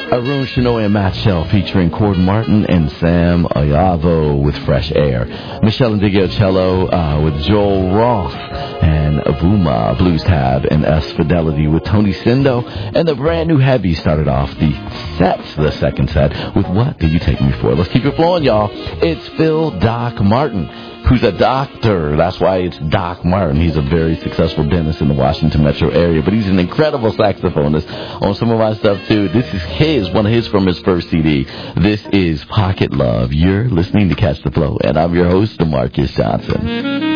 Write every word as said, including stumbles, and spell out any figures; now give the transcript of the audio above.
Arun Shenoy and Matt Shell featuring Cord Martin and Sam Ayavo with Fresh Air. Michelle Indigio cello uh, with Joel Roth and Avuma Blues Tab and S Fidelity with Tony Sindo. And the brand new Heavy started off the set, the second set, with What Do You Take Me For? Let's keep it flowing, y'all. It's Phil Doc Martin, who's a doctor. That's why it's Doc Martin. He's a very successful dentist in the Washington metro area, but he's an incredible saxophonist on some of my stuff, too. This is his, one of his from his first C D. This is Pocket Love. You're listening to Catch the Flow, and I'm your host, DeMarcus Johnson.